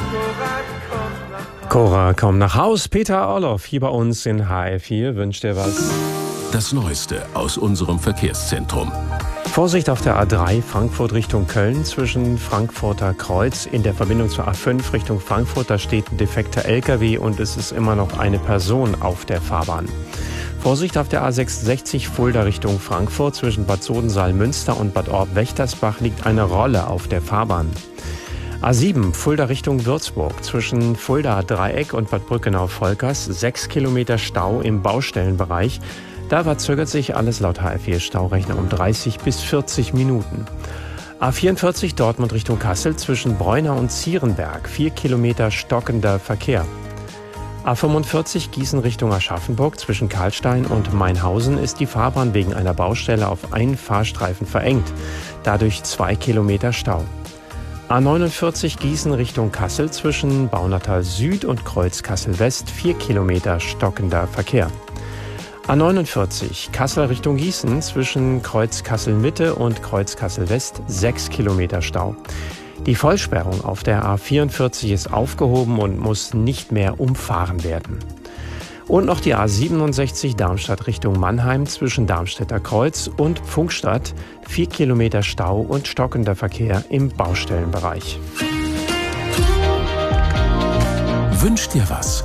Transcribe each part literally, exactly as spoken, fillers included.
Cora, komm nach Haus. Peter Orloff hier bei uns in H R vier wünscht dir was. Das Neueste aus unserem Verkehrszentrum. Vorsicht auf der A drei Frankfurt Richtung Köln zwischen Frankfurter Kreuz. In der Verbindung zur A fünf Richtung Frankfurt, da steht ein defekter L K W und es ist immer noch eine Person auf der Fahrbahn. Vorsicht auf der A sechsundsechzig Fulda Richtung Frankfurt zwischen Bad Sodensaal-Münster und Bad Orb-Wächtersbach liegt eine Rolle auf der Fahrbahn. A sieben Fulda Richtung Würzburg zwischen Fulda Dreieck und Bad Brückenau-Volkers sechs Kilometer Stau im Baustellenbereich. Da verzögert sich alles laut H R vier Staurechner um dreißig bis vierzig Minuten. A vierundvierzig Dortmund Richtung Kassel zwischen Breunau und Zierenberg vier Kilometer stockender Verkehr. A fünfundvierzig Gießen Richtung Aschaffenburg zwischen Karlstein und Mainhausen ist die Fahrbahn wegen einer Baustelle auf einen Fahrstreifen verengt. Dadurch zwei Kilometer Stau. A neunundvierzig Gießen Richtung Kassel zwischen Baunatal Süd und Kreuz Kassel West vier Kilometer stockender Verkehr. A neunundvierzig Kassel Richtung Gießen zwischen Kreuz Kassel Mitte und Kreuz Kassel West sechs Kilometer Stau. Die Vollsperrung auf der A vierundvierzig ist aufgehoben und muss nicht mehr umfahren werden. Und noch die A siebenundsechzig Darmstadt Richtung Mannheim zwischen Darmstädter Kreuz und Pfungstadt vier Kilometer Stau und stockender Verkehr im Baustellenbereich. Wünscht dir was?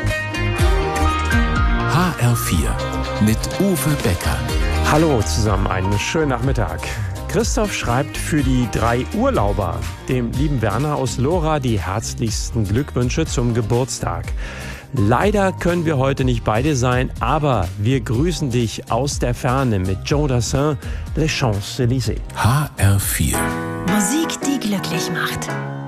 H R vier mit Uwe Becker. Hallo zusammen, einen schönen Nachmittag. Christoph schreibt für die drei Urlauber, dem lieben Werner aus Lora, die herzlichsten Glückwünsche zum Geburtstag. Leider können wir heute nicht beide sein, aber wir grüßen dich aus der Ferne mit Joe Dassin, Les Champs-Élysées. H R vier. Musik, die glücklich macht.